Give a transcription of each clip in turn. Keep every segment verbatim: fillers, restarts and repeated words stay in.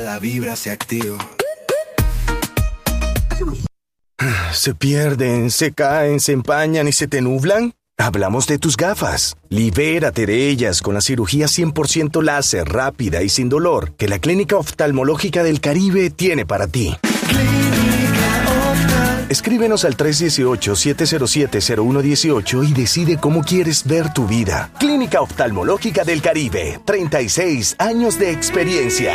La vibra se activa. ¿Se pierden, se caen, se empañan y se te nublan? Hablamos de tus gafas. Libérate de ellas con la cirugía cien por ciento láser, rápida y sin dolor que la Clínica Oftalmológica del Caribe tiene para ti. Escríbenos al tres uno ocho, siete cero siete, cero uno uno ocho y decide cómo quieres ver tu vida. Clínica Oftalmológica del Caribe, treinta y seis años de experiencia.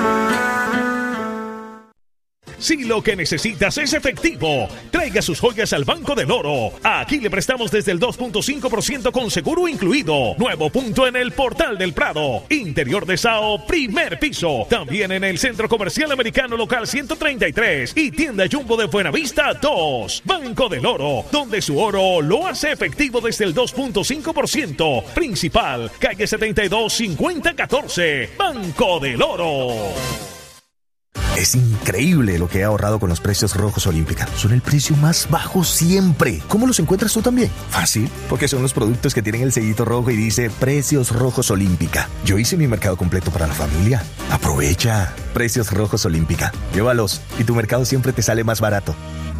Si lo que necesitas es efectivo, traiga sus joyas al Banco del Oro. Aquí le prestamos desde el dos punto cinco por ciento con seguro incluido. Nuevo punto en el Portal del Prado. Interior de Sao, primer piso. También en el Centro Comercial Americano Local ciento treinta y tres y Tienda Jumbo de Buenavista dos. Banco del Oro, donde su oro lo hace efectivo desde el dos punto cinco por ciento. Principal, calle setenta y dos, cincuenta catorce. Banco del Oro. Es increíble lo que he ahorrado con los precios Rojos Olímpica. Son el precio más bajo siempre. ¿Cómo los encuentras tú también? Fácil, porque son los productos que tienen el sellito rojo y dice Precios Rojos Olímpica. Yo hice mi mercado completo para la familia. Aprovecha. Precios Rojos Olímpica. Llévalos y tu mercado siempre te sale más barato.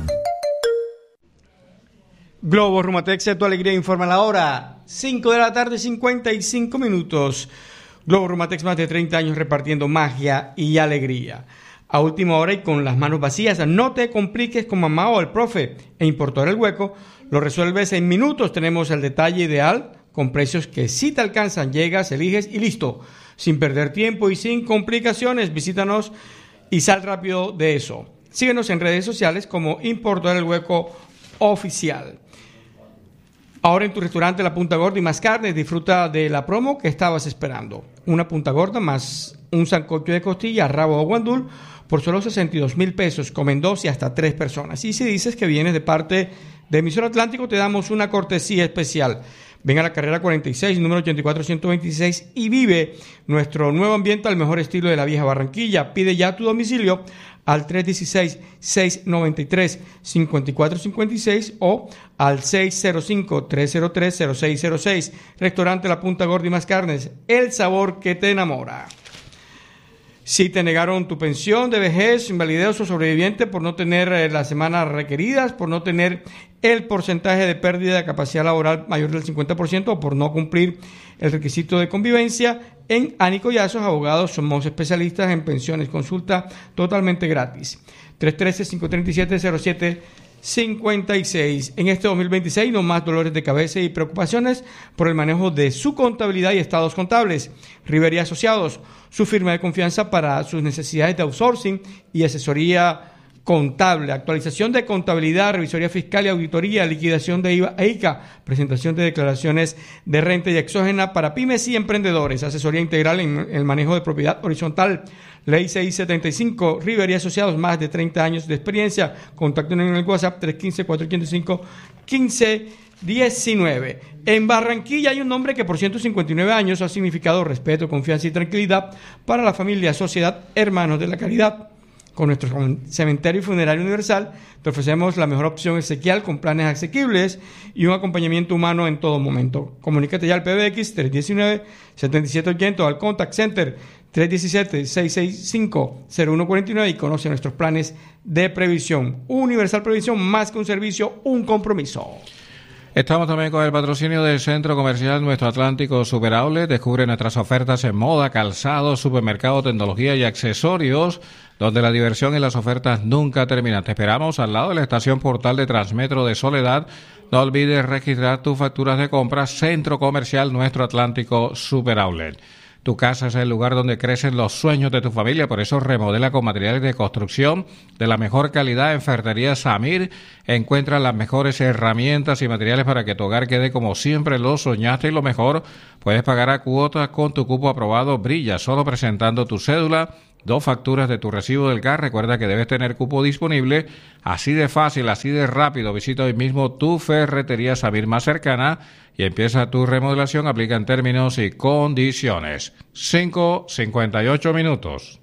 Globo Rumatex, tu alegría informa la hora. cinco de la tarde, cincuenta y cinco minutos. Globo Rumatex, más de treinta años repartiendo magia y alegría. A última hora y con las manos vacías, no te compliques con mamá o el profe. E Importador El Hueco lo resuelves en minutos. Tenemos el detalle ideal con precios que sí te alcanzan. Llegas, eliges y listo. Sin perder tiempo y sin complicaciones. Visítanos y sal rápido de eso. Síguenos en redes sociales como Importador El Hueco Oficial. Ahora en tu restaurante La Punta Gorda y más carnes, disfruta de la promo que estabas esperando. Una punta gorda más un sancocho de costilla, rabo o guandul por solo sesenta y dos mil pesos. Comen dos y hasta tres personas. Y si dices que vienes de parte de Emisor Atlántico, te damos una cortesía especial. Ven a la carrera cuarenta y seis, número ochenta y cuatro ciento veintiséis y vive nuestro nuevo ambiente al mejor estilo de la vieja Barranquilla. Pide ya tu domicilio al tres uno seis, seis nueve tres, cinco cuatro cinco seis o al seis cero cinco, tres cero tres, cero seis cero seis. Restaurante La Punta Gorda y más carnes, el sabor que te enamora. Si te negaron tu pensión de vejez, invalidez o sobreviviente por no tener eh, las semanas requeridas, por no tener el porcentaje de pérdida de capacidad laboral mayor del cincuenta por ciento o por no cumplir el requisito de convivencia, en Ánico Yazos Abogados somos especialistas en pensiones. Consulta totalmente gratis. tres uno tres, cinco tres siete, cero siete cinco seis. En este dos mil veintiséis, no más dolores de cabeza y preocupaciones por el manejo de su contabilidad y estados contables. River y Asociados, su firma de confianza para sus necesidades de outsourcing y asesoría contable, actualización de contabilidad, revisoría fiscal y auditoría, liquidación de I V A e I C A, presentación de declaraciones de renta y exógena para pymes y emprendedores, asesoría integral en el manejo de propiedad horizontal. Ley seiscientos setenta y cinco, River y Asociados, más de treinta años de experiencia. Contacten en el WhatsApp tres uno cinco, cuatro ocho cinco, uno cinco uno nueve. En Barranquilla hay un nombre que por ciento cincuenta y nueve años ha significado respeto, confianza y tranquilidad para la familia, sociedad, hermanos de la caridad. Con nuestro cementerio y funerario universal te ofrecemos la mejor opción exequial con planes asequibles y un acompañamiento humano en todo momento. Comunícate ya al P B X tres uno nueve, siete siete ocho cero o al Contact Center tres uno siete, seis seis cinco, cero uno cuatro nueve y conoce nuestros planes de previsión. Universal Previsión, más que un servicio, un compromiso. Estamos también con el patrocinio del Centro Comercial Nuestro Atlántico Super Outlet. Descubre nuestras ofertas en moda, calzado, supermercado, tecnología y accesorios, donde la diversión y las ofertas nunca terminan. Te esperamos al lado de la estación Portal de Transmetro de Soledad. No olvides registrar tus facturas de compra. Centro Comercial Nuestro Atlántico Super Outlet. Tu casa es el lugar donde crecen los sueños de tu familia, por eso remodela con materiales de construcción de la mejor calidad en Ferretería Samir. Encuentra las mejores herramientas y materiales para que tu hogar quede como siempre lo soñaste y lo mejor. Puedes pagar a cuotas con tu cupo aprobado. Brilla solo presentando tu cédula, dos facturas de tu recibo del gas. Recuerda que debes tener cupo disponible. Así de fácil, así de rápido. Visita hoy mismo tu Ferretería Samir más cercana y empieza tu remodelación. Aplica en términos y condiciones. cinco cincuenta y ocho minutos.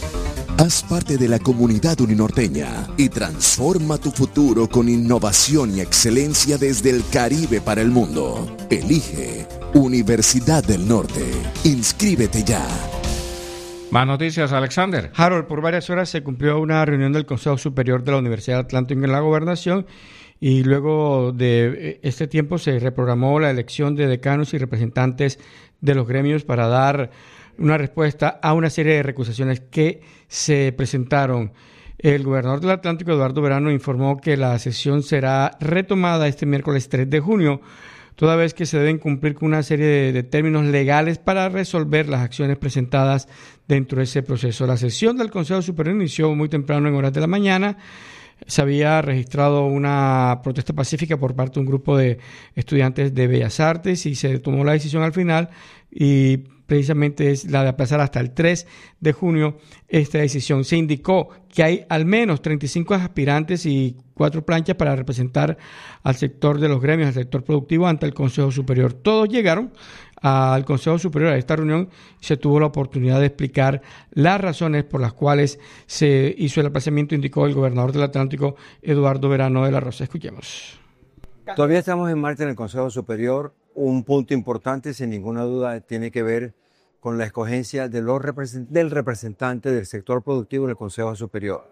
Haz parte de la comunidad uninorteña y transforma tu futuro con innovación y excelencia desde el Caribe para el mundo. Elige Universidad del Norte. Inscríbete ya. Más noticias, Alexander. Harold, por varias horas se cumplió una reunión del Consejo Superior de la Universidad Atlántica en la Gobernación y luego de este tiempo se reprogramó la elección de decanos y representantes de los gremios para dar una respuesta a una serie de recusaciones que se presentaron. El gobernador del Atlántico, Eduardo Verano, informó que la sesión será retomada este miércoles tres de junio, toda vez que se deben cumplir con una serie de, de términos legales para resolver las acciones presentadas dentro de ese proceso. La sesión del Consejo Superior inició muy temprano en horas de la mañana. Se había registrado una protesta pacífica por parte de un grupo de estudiantes de Bellas Artes y se tomó la decisión al final y precisamente es la de aplazar hasta el tres de junio esta decisión. Se indicó que hay al menos treinta y cinco aspirantes y cuatro planchas para representar al sector de los gremios, al sector productivo ante el Consejo Superior. Todos llegaron al Consejo Superior a esta reunión y se tuvo la oportunidad de explicar las razones por las cuales se hizo el aplazamiento, indicó el gobernador del Atlántico, Eduardo Verano de la Rosa. Escuchemos. Todavía estamos en marcha en el Consejo Superior. Un punto importante, sin ninguna duda, tiene que ver con la escogencia de los represent- del representante del sector productivo en el Consejo Superior.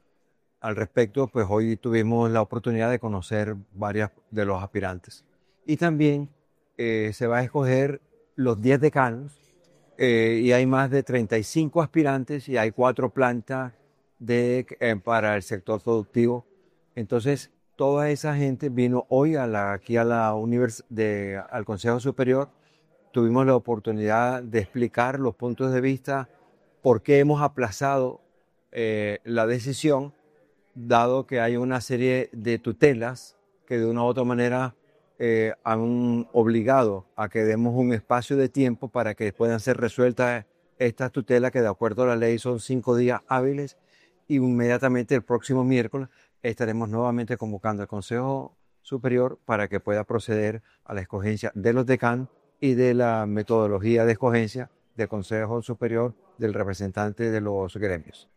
Al respecto, pues hoy tuvimos la oportunidad de conocer varios de los aspirantes. Y también eh, se va a escoger los diez decanos eh, y hay más de treinta y cinco aspirantes y hay cuatro plantas de, eh, para el sector productivo. Entonces, toda esa gente vino hoy a la, aquí a la univers- de, al Consejo Superior. Tuvimos la oportunidad de explicar los puntos de vista, por qué hemos aplazado eh, la decisión, dado que hay una serie de tutelas que de una u otra manera eh, han obligado a que demos un espacio de tiempo para que puedan ser resueltas estas tutelas, que de acuerdo a la ley son cinco días hábiles, y inmediatamente el próximo miércoles estaremos nuevamente convocando al Consejo Superior para que pueda proceder a la escogencia de los decanos y de la metodología de escogencia del Consejo Superior del representante de los gremios.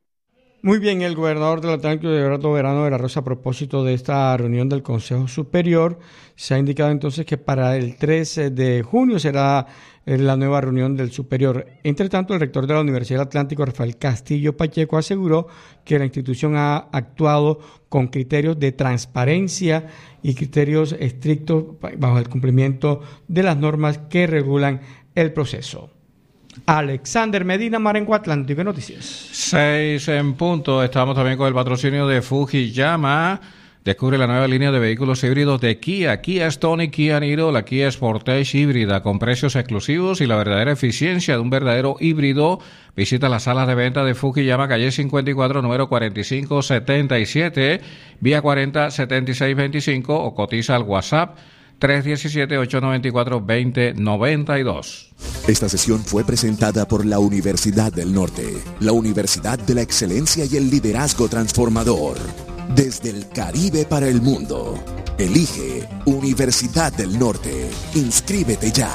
Muy bien, el gobernador del Atlántico, Eduardo Verano de la Rosa, a propósito de esta reunión del Consejo Superior, se ha indicado entonces que para el trece de junio será la nueva reunión del Superior. Entre tanto, el rector de la Universidad del Atlántico, Rafael Castillo Pacheco, aseguró que la institución ha actuado con criterios de transparencia y criterios estrictos bajo el cumplimiento de las normas que regulan el proceso. Alexander Medina, Marengo Atlántico, Noticias. Seis en punto. Estamos también con el patrocinio de Fujiyama. Descubre la nueva línea de vehículos híbridos de Kia, Kia Stonic, Kia Niro, la Kia Sportage híbrida con precios exclusivos y la verdadera eficiencia de un verdadero híbrido. Visita las salas de venta de Fujiyama, calle cincuenta y cuatro, número cuarenta y cinco setenta y siete, vía cuarenta setenta y seis veinticinco o cotiza al WhatsApp tres uno siete, ocho nueve cuatro, dos cero nueve dos. Esta sesión fue presentada por la Universidad del Norte, la Universidad de la Excelencia y el Liderazgo Transformador. Desde el Caribe para el mundo. Elige Universidad del Norte. Inscríbete ya.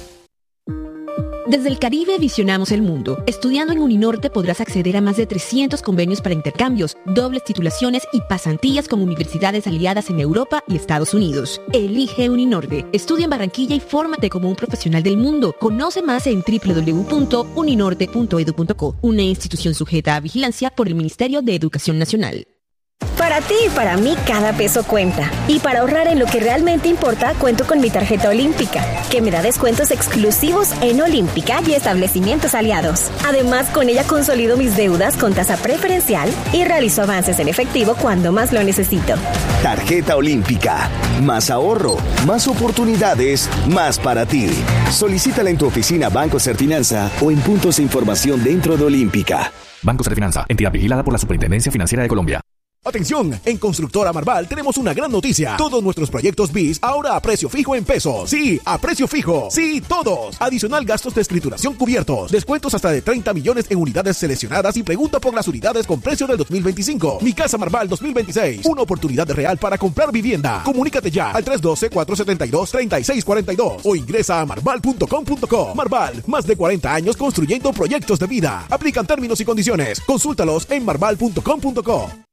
Desde el Caribe visionamos el mundo. Estudiando en Uninorte podrás acceder a más de trescientos convenios para intercambios, dobles titulaciones y pasantías con universidades aliadas en Europa y Estados Unidos. Elige Uninorte. Estudia en Barranquilla y fórmate como un profesional del mundo. Conoce más en doble u doble u doble u punto uninorte punto edu punto co, una institución sujeta a vigilancia por el Ministerio de Educación Nacional. Para ti y para mí cada peso cuenta. Y para ahorrar en lo que realmente importa, cuento con mi tarjeta olímpica, que me da descuentos exclusivos en Olímpica y establecimientos aliados. Además, con ella consolido mis deudas con tasa preferencial y realizo avances en efectivo cuando más lo necesito. Tarjeta Olímpica. Más ahorro, más oportunidades, más para ti. Solicítala en tu oficina Banco Serfinanza o en puntos de información dentro de Olímpica. Banco Serfinanza, entidad vigilada por la Superintendencia Financiera de Colombia. Atención, en Constructora Marval tenemos una gran noticia. Todos nuestros proyectos B I S ahora a precio fijo en pesos. Sí, a precio fijo. Sí, todos. Adicional gastos de escrituración cubiertos. Descuentos hasta de treinta millones en unidades seleccionadas y pregunta por las unidades con precio del dos mil veinticinco. Mi Casa Marval dos mil veintiséis. Una oportunidad real para comprar vivienda. Comunícate ya al tres uno dos, cuatro siete dos, tres seis cuatro dos o ingresa a marval punto com punto co. Marval, más de cuarenta años construyendo proyectos de vida. Aplican términos y condiciones. Consúltalos en marval punto com punto co.